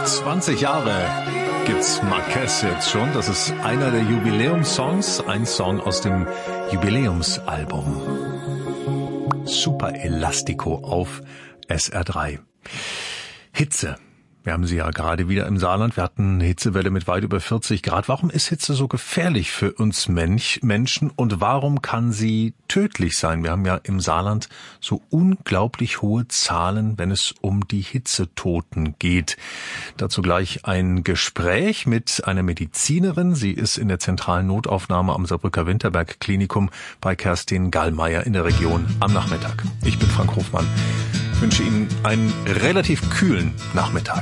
20 Jahre gibt's Marquez jetzt schon. Das ist einer der Jubiläumssongs, ein Song aus dem Jubiläumsalbum Super Elastico auf SR3. Hitze. Wir haben sie ja gerade wieder im Saarland. Wir hatten eine Hitzewelle mit weit über 40 Grad. Warum ist Hitze so gefährlich für uns Menschen und warum kann sie tödlich sein? Wir haben ja im Saarland so unglaublich hohe Zahlen, wenn es um die Hitzetoten geht. Dazu gleich ein Gespräch mit einer Medizinerin. Sie ist in der zentralen Notaufnahme am Saarbrücker Winterberg Klinikum bei Kerstin Gallmeier in der Region am Nachmittag. Ich bin Frank Hofmann. Ich wünsche Ihnen einen relativ kühlen Nachmittag.